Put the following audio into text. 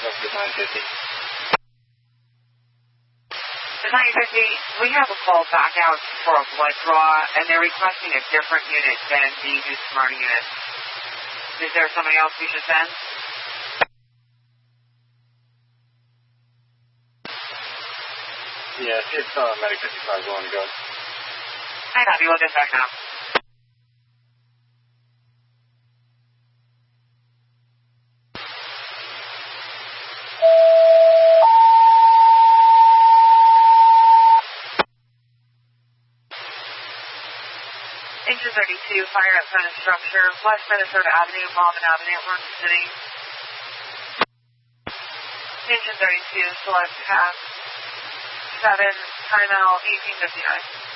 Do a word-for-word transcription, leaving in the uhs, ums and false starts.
nine fifty. The nine fifty, we have a call back out for a blood draw, and they're requesting a different unit than the new Smarter unit. Is there somebody else we should send? Yeah, it's uh, Medic fifty-five going to go. I copy, we'll get back now. Engine thirty-two, fire at front of structure, West Minnesota Avenue, Malvern Avenue, Orange City. Engine thirty-two, select path seven, timeout eighteen fifty-nine.